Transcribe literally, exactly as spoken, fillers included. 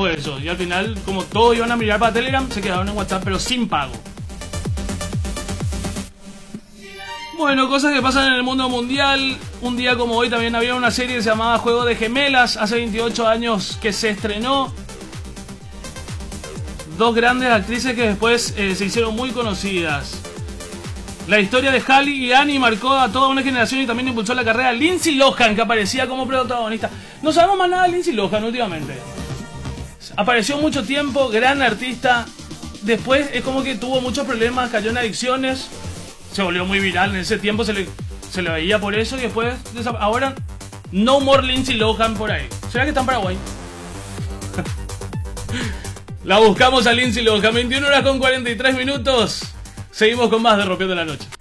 después de eso. Y al final, como todos iban a mirar para Telegram, se quedaron en WhatsApp, pero sin pago. Bueno, cosas que pasan en el mundo mundial. Un día como hoy también había una serie que se llamaba Juego de Gemelas. Hace veintiocho años que se estrenó. Dos grandes actrices que después eh, se hicieron muy conocidas. La historia de Hallie y Annie marcó a toda una generación y también impulsó la carrera de Lindsay Lohan, que aparecía como protagonista. No sabemos más nada de Lindsay Lohan últimamente. Apareció mucho tiempo, gran artista. Después es como que tuvo muchos problemas, cayó en adicciones. Se volvió muy viral, en ese tiempo se le, se le veía por eso y después, ahora, no more Lindsay Lohan por ahí. ¿Será que está en Paraguay? La buscamos a Lindsay Lohan, veintiuna horas con cuarenta y tres minutos. Seguimos con más de Rompiendo la Noche.